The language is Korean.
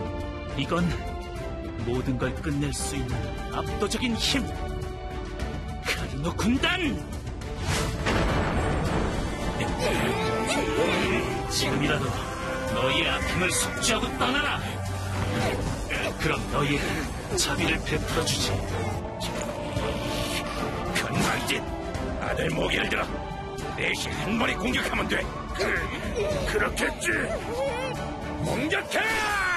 이건 모든 걸 끝낼 수 있는 압도적인 힘! 카리노 군단! 지금이라도 너희의 악행을 속죄하고 떠나라! 그럼 너희에게 자비를 베풀어주지. 건방진 아들 모기를 들어 넷이 한 번에 공격하면 돼. 그렇겠지. 공격해!